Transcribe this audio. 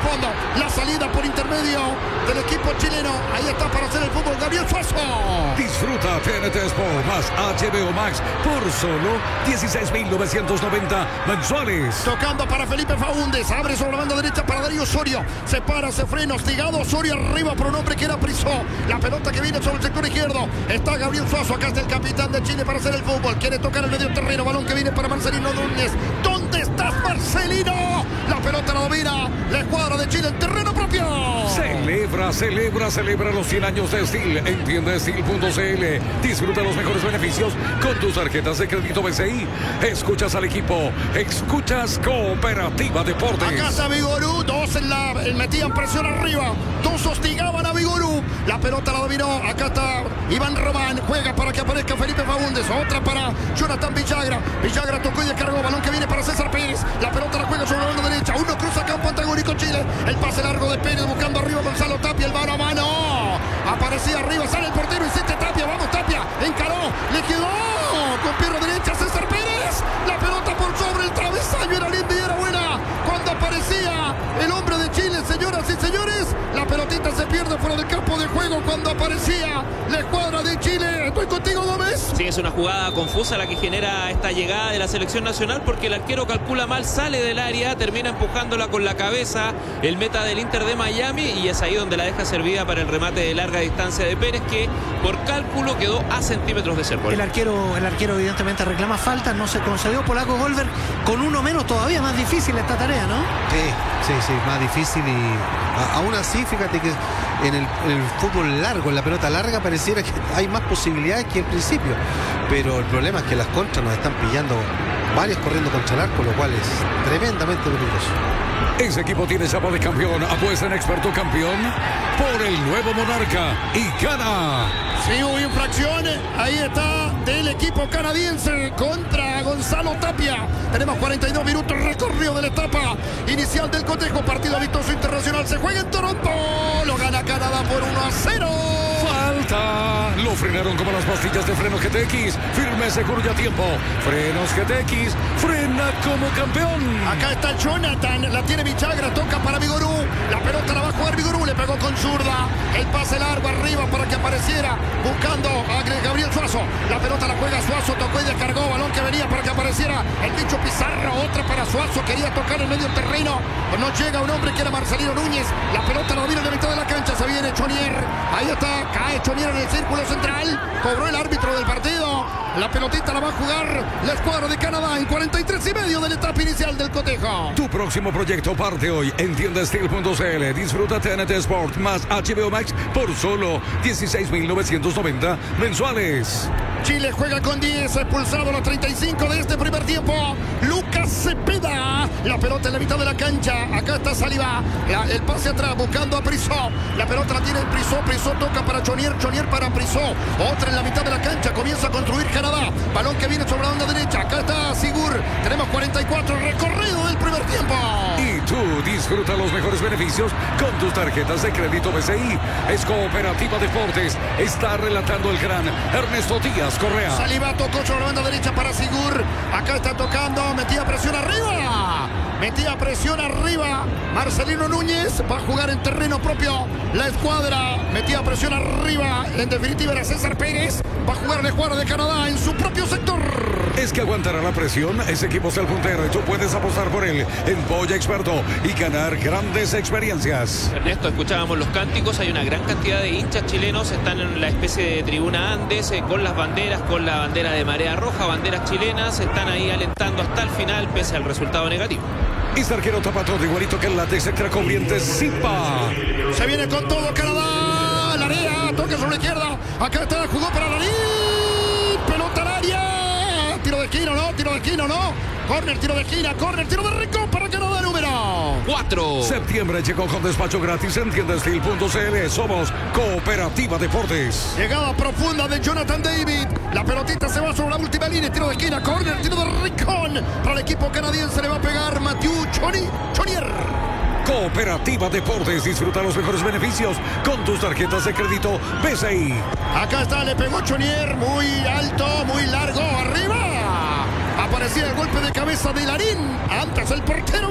fondo. La salida por intermedio del equipo chileno. Ahí está para hacer el fútbol Gabriel Suazo. Disfruta TNT Sport más HBO Max por solo 16.990 mensuales. Tocando para Felipe Faúndez. Abre sobre la banda derecha para Darío Osorio. Se para, se frena, hostigado. Osorio arriba por un hombre que era Prisó. La pelota que viene sobre el sector izquierdo. Está Gabriel Suazo. Acá está el capitán de Chile para hacer el fútbol. Quiere tocar el medio terreno. Balón que viene para Marcelino Núñez. ¿Dónde estás, Marcelino? La pelota la domina la escuadra de Chile en terreno propio. Celebra los 100 años de Steel en tiendasteel.cl. Disfruta los mejores beneficios con tus tarjetas de crédito BCI. Escuchas al equipo, escuchas Cooperativa Deportes. Acá está Vigorú, dos metían presión arriba, dos hostigaban a Vigorú. La pelota la dominó, acá está Iván Román, juega para que aparezca Felipe Faúndez, otra para Jonathan Villagra. Villagra tocó y descargó, balón que viene para César Pérez. La pelota la juega sobre la banda derecha, uno cruza campo antagónico Chile. El pase largo de Pérez buscando arriba Gonzalo Tapia, el mano a mano. Aparecía arriba, sale el portero, insiste Tapia, vamos Tapia, encaró, le quedó con pierna derecha César Pérez. La pelota por sobre el travesaño, era linda y era buena. Cuando aparecía el hombre de Chile, señoras y señores, la pelotita se pierde fuera del campo de juego cuando aparecía la escuadra de Chile. Estoy contigo, Gómez. Sí, es una jugada confusa la que genera esta llegada de la selección nacional, porque el arquero calcula mal, sale del área, termina empujándola con la cabeza el meta del Inter de Miami, y es ahí donde la deja servida para el remate de larga distancia de Pérez, que por cálculo quedó a centímetros de ser gol. El arquero evidentemente reclama falta, no se concedió. Polaco Golver con uno menos, todavía más difícil esta tarea, ¿no? Sí, más difícil, y aún así, fíjate que en el fútbol largo, en la pelota larga, pareciera que hay más posibilidades que en principio, pero el problema es que las contras nos están pillando, varios corriendo contra el arco, lo cual es tremendamente peligroso. Ese equipo tiene chapa de campeón. Apuesta en Experto Campeón por el nuevo Monarca y gana. Sí, hubo infracción. Ahí está del equipo canadiense contra Gonzalo Tapia. Tenemos 42 minutos recorrido de la etapa inicial del cotejo. Partido amistoso internacional. Se juega en Toronto. Lo gana Canadá por 1-0. Falta. Lo frenaron como las pastillas de frenos GTX. Firme, seguro y a tiempo. Frenos GTX. Frena como campeón. Acá está Jonathan. La tiene Villagra. Toca para Vigorú. La pelota la va a jugar Vigorú. Le pegó con zurda. El pase largo arriba para que apareciera. Buscando a Gabriel Suazo. La pelota la juega Suazo. Tocó y descargó. Balón que venía para que apareciera el bicho Pizarro. Otra para Suazo. Quería tocar en medio terreno. No llega un hombre que era Marcelino Núñez. La pelota la domina en la mitad de la cancha. Se viene Chonier. Ahí está. Cae Chonier en el círculo central. Cobró el árbitro del partido. La pelotita la va a jugar la escuadra de Canadá en 43 y medio de la etapa inicial del cotejo. Tu próximo proyecto parte hoy en tiendasteel.cl. Disfruta TNT Sport más HBO Max por solo 16.990 mensuales. Chile juega con 10, expulsado a los 35 de este primer tiempo. Lucas Cepeda. La pelota en la mitad de la cancha. Acá está Saliba. El pase atrás buscando a Prisó. La pelota la tiene Prisó. Prisó toca para Chonier. Chonier para Prisó. Otra en la mitad de la cancha. Comienza a construir Canadá. Balón que viene sobre la banda derecha. Acá está Sigur. Tenemos 44 recorrido del primer tiempo. Y tú disfruta los mejores beneficios con tus tarjetas de crédito BCI. Es Cooperativa Deportes. Está relatando el gran Ernesto Díaz Correa. Saliba tocó sobre la banda derecha para Sigur. Acá está tocando. Metía presión arriba. Metía presión arriba. Marcelino Núñez va a jugar en terreno propio. La escuadra metía presión arriba. En definitiva era César Pérez. Va a jugar la escuadra de Canadá en su propio sector. Es que aguantará la presión. Ese equipo es el puntero y tú puedes apostar por él en Boya Experto y ganar grandes experiencias. Ernesto, escuchábamos los cánticos. Hay una gran cantidad de hinchas chilenos. Están en la especie de tribuna Andes con las banderas, con la bandera de Marea Roja, banderas chilenas. Están ahí alentando hasta el final pese al resultado negativo. Este arquero tapa todo igualito que el látex extra corriente Zipa. Se viene con todo Canadá. Larea toca sobre la izquierda. Acá está, jugó para Larín. Pelota al área. Tiro de esquina, no. Tiro de esquina, no. Corner, tiro de esquina. Corner, tiro de rincón para Canadá número 4. Septiembre llegó con despacho gratis en tiendasteel.cl. Somos Cooperativa Deportes. Llegada profunda de Jonathan David. La pelotita se va sobre la última línea. Tiro de esquina, corner, tiro de rincón. Para el equipo canadiense le va a pegar Mathieu Chonier. Cooperativa Deportes. Disfruta los mejores beneficios con tus tarjetas de crédito BCI. Acá está, le pegó Chonier. Muy alto, muy largo. Arriba. Aparecía el golpe de cabeza de Larín. Antes el portero